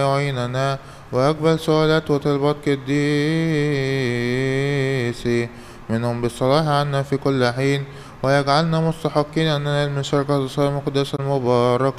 يعيننا ويقبل سؤالات وطلبات قديسي منهم بالصلاح عنا في كل حين، ويجعلنا مستحقين أن ننال من شركة الصلاة المقدسة المباركة